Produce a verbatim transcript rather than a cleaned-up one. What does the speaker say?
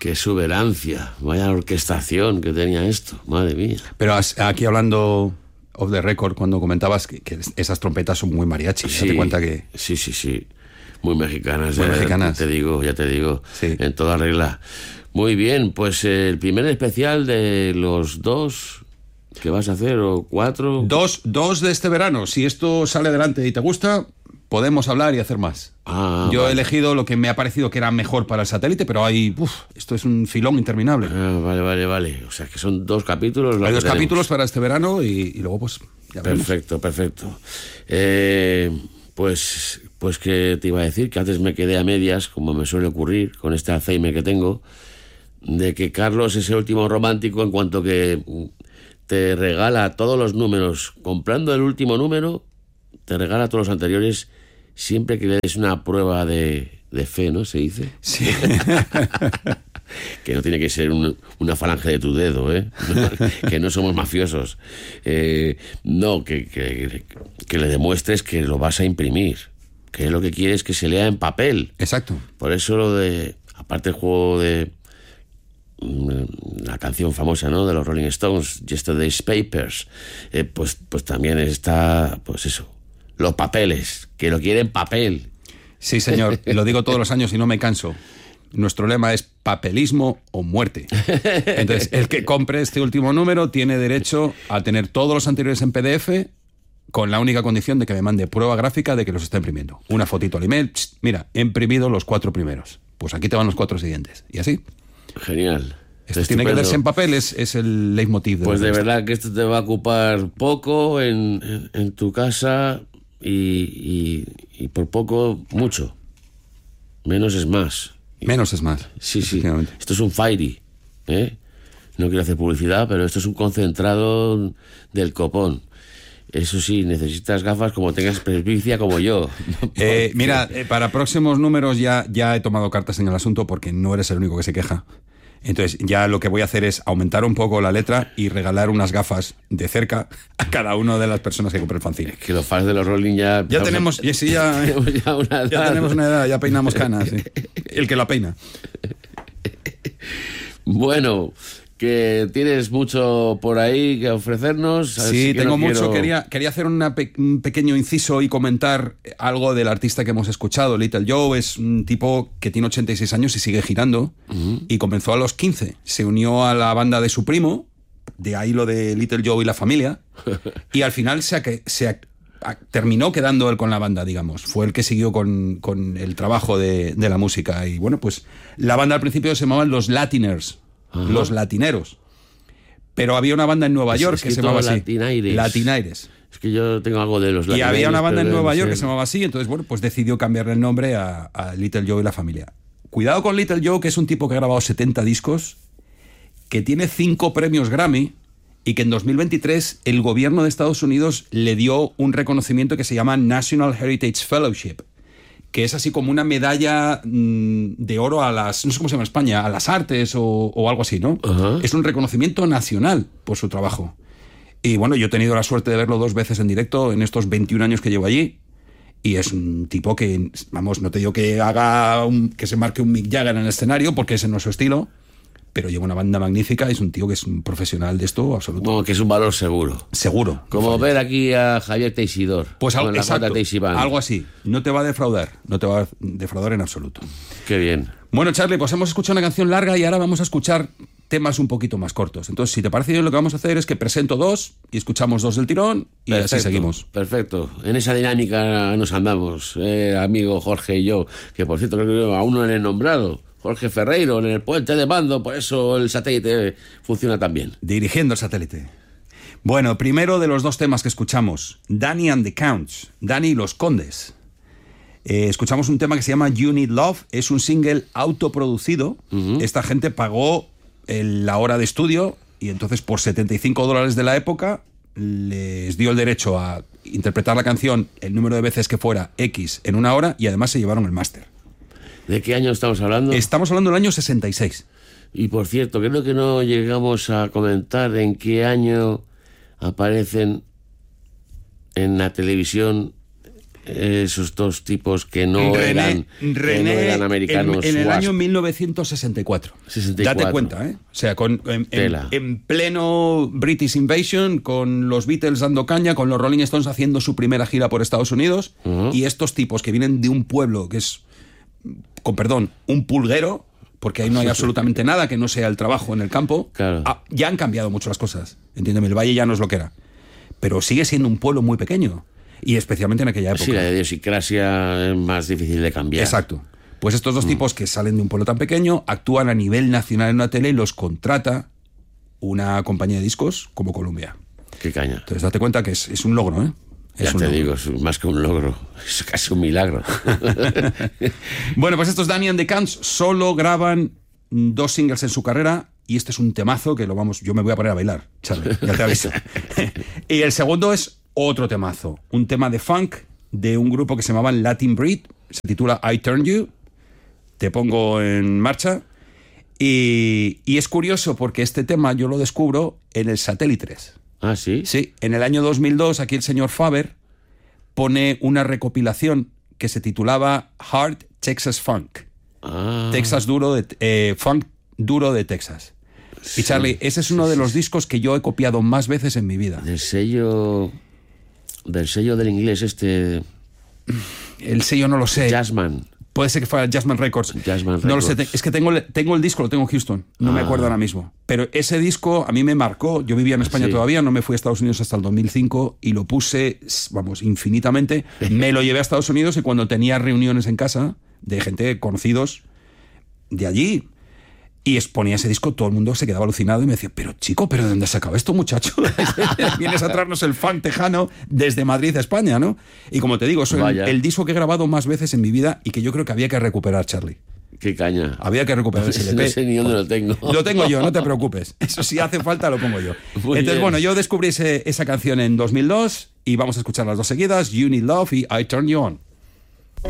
Qué exuberancia, vaya orquestación que tenía esto, madre mía. Pero aquí hablando off the record, cuando comentabas que, que esas trompetas son muy mariachi, sí, date cuenta que... Sí, sí, sí, muy mexicanas, muy ya, mexicanas. Ya te digo, ya te digo, sí. En toda regla. Muy bien, pues el primer especial de los dos que vas a hacer, o cuatro... Dos, dos de este verano, si esto sale adelante y te gusta... podemos hablar y hacer más. Ah, Yo vale. he elegido lo que me ha parecido que era mejor para el satélite, pero hay... Uf, esto es un filón interminable. Ah, vale, vale, vale. O sea, que son dos capítulos. Hay dos tenemos. capítulos para este verano y, y luego pues... Ya perfecto, perfecto. Eh, pues, pues que te iba a decir que antes me quedé a medias, como me suele ocurrir con este Alzheimer que tengo, de que Carlos es el último romántico en cuanto que te regala todos los números. Comprando el último número, te regala todos los anteriores siempre que le des una prueba de, de fe, ¿no? Se dice. Sí. Que no tiene que ser un, una falange de tu dedo, ¿eh? No, que no somos mafiosos. Eh, no, que, que, que le demuestres que lo vas a imprimir. Que lo que quieres es que se lea en papel. Exacto. Por eso lo de... Aparte el juego de... La canción famosa, ¿no? De los Rolling Stones, Yesterday's Papers. Eh, pues, pues también está... Pues eso. Los papeles. Que lo quieren papel. Sí, señor. Lo digo todos los años y no me canso. Nuestro lema es papelismo o muerte. Entonces, el que compre este último número tiene derecho a tener todos los anteriores en P D F con la única condición de que me mande prueba gráfica de que los está imprimiendo. Una fotito al email. Psst, mira, he imprimido los cuatro primeros. Pues aquí te van los cuatro siguientes. Y así. Genial. Esto tiene que leerse en papel, es, es el leitmotiv. De pues de esto. verdad que esto te va a ocupar poco en, en, en tu casa y, y, y por poco, mucho. Menos es más. Menos es más. Sí, sí. Esto es un Fairy, ¿eh? No quiero hacer publicidad, pero esto es un concentrado del copón. Eso sí, necesitas gafas como tengas presbicia como yo. eh, mira, eh, para próximos números ya, ya he tomado cartas en el asunto porque no eres el único que se queja. Entonces ya lo que voy a hacer es aumentar un poco la letra y regalar unas gafas de cerca a cada una de las personas que compre el fanzine. Es que los fans de los Rolling ya... Ya tenemos, ya, sí, ya, tenemos ya, una edad. ya tenemos una edad, ya peinamos canas. Sí. El que la peina. Bueno, que tienes mucho por ahí que ofrecernos. Sí, que tengo no mucho. Quiero... Quería, quería hacer una pe- un pequeño inciso y comentar algo del artista que hemos escuchado. Little Joe es un tipo que tiene ochenta y seis años y sigue girando. Uh-huh. Y comenzó a los quince. Se unió a la banda de su primo, de ahí lo de Little Joe y la familia. Y al final se, se a, a, terminó quedando él con la banda, digamos. Fue el que siguió con, con el trabajo de, de la música. Y bueno, pues la banda al principio se llamaban Los Latiners. Ajá. Los latineros. Pero había una banda en Nueva pues York es que, que se llamaba así. Latinaires. Latinaires. Es que yo tengo algo de los Latinaires. Y había una banda en Nueva York ser... que se llamaba así, entonces, bueno, pues decidió cambiarle el nombre a, a Little Joe y la familia. Cuidado con Little Joe, que es un tipo que ha grabado setenta discos, que tiene cinco premios Grammy y que en dos mil veintitrés el gobierno de Estados Unidos le dio un reconocimiento que se llama National Heritage Fellowship, que es así como una medalla mmm, de oro a las, no sé cómo se llama en España, a las artes o, o algo así, ¿no? Uh-huh. Es un reconocimiento nacional por su trabajo. Y bueno, yo he tenido la suerte de verlo dos veces en directo en estos veintiún años que llevo allí. Y es un tipo que, vamos, no te digo que haga un, que se marque un Mick Jagger en el escenario, porque ese no es su estilo, pero lleva una banda magnífica, es un tío que es un profesional de esto absoluto. Como que es un valor seguro. Seguro. Como ver aquí a Javier Teixidor. Pues algo, exacto, algo así. No te va a defraudar, no te va a defraudar en absoluto. Qué bien. Bueno, Charlie, pues hemos escuchado una canción larga y ahora vamos a escuchar temas un poquito más cortos. Entonces, si te parece bien, lo que vamos a hacer es que presento dos y escuchamos dos del tirón y perfecto, así seguimos. Perfecto. En esa dinámica nos andamos, eh, amigo Jorge y yo, que por cierto creo que aún no le he nombrado. Jorge Ferreiro, en el puente de mando, por eso el satélite funciona tan bien. Dirigiendo el satélite. Bueno, primero de los dos temas que escuchamos, Danny and the Counts, Danny y los Condes. Eh, escuchamos un tema que se llama You Need Love, es un single autoproducido. Uh-huh. Esta gente pagó el, la hora de estudio y entonces por setenta y cinco dólares de la época les dio el derecho a interpretar la canción el número de veces que fuera X en una hora y además se llevaron el máster. ¿De qué año estamos hablando? Estamos hablando del año sesenta y seis. Y por cierto, creo que no llegamos a comentar en qué año aparecen en la televisión esos dos tipos que no, René, eran, René, que no eran americanos. En, en el wasp. año mil novecientos sesenta y cuatro. sesenta y cuatro. Date cuenta, ¿eh? O sea, con, en, en, Tela. en pleno British Invasion, con los Beatles dando caña, con los Rolling Stones haciendo su primera gira por Estados Unidos, Uh-huh. y estos tipos que vienen de un pueblo que es, con perdón, un pulguero, porque ahí no hay absolutamente nada que no sea el trabajo en el campo. Claro. Ah, ya han cambiado mucho las cosas, entiéndeme, el Valle ya no es lo que era, pero sigue siendo un pueblo muy pequeño, y especialmente en aquella época. Sí, la idiosincrasia es más difícil de cambiar. Exacto. Pues estos dos mm. tipos que salen de un pueblo tan pequeño actúan a nivel nacional en una tele y los contrata una compañía de discos como Columbia. Qué caña. Entonces date cuenta que es, es un logro, ¿eh? Ya es un te logro. digo, es más que un logro, es casi un milagro. Bueno, pues estos Danny and the Cans solo graban dos singles en su carrera y este es un temazo que lo vamos, yo me voy a poner a bailar, Charlie, ya te aviso. Y el segundo es otro temazo, un tema de funk de un grupo que se llamaba Latin Breed, se titula I Turn You, te pongo en marcha. Y, y es curioso porque este tema yo lo descubro en el Satélite tres. ¿Ah, sí? Sí, en el año dos mil dos aquí el señor Faber pone una recopilación que se titulaba Hard Texas Funk. Ah. Texas duro de, eh, funk duro de Texas. Sí, y Charlie, ese es uno sí, de sí, los sí. discos que yo he copiado más veces en mi vida. Del sello... Del sello del inglés este... El sello no lo sé. Jazzman. Puede ser que fuera Jazzman Records. Jazzman No lo sé, Records. te- es que tengo, el- tengo el disco, lo tengo en Houston. No me Ah. acuerdo ahora mismo. Pero ese disco a mí me marcó. Yo vivía en España Sí. todavía, no me fui a Estados Unidos hasta el dos mil cinco y lo puse, vamos, infinitamente. Me lo llevé a Estados Unidos y cuando tenía reuniones en casa de gente conocidos de allí y exponía ese disco, todo el mundo se quedaba alucinado y me decía, pero chico, ¿pero de dónde has sacado esto, muchacho? Vienes a traernos el funk tejano desde Madrid a España, ¿no? Y como te digo, es el, Vaya. el disco que he grabado más veces en mi vida y que yo creo que había que recuperar, Charlie. Qué caña. Había que recuperar ese L P. No sé ni dónde lo tengo. Lo tengo yo, no te preocupes. Eso si hace falta lo pongo yo. Muy Entonces, bien. bueno, yo descubrí ese- esa canción en dos mil dos y vamos a escuchar las dos seguidas, You Need Love y I Turn You On.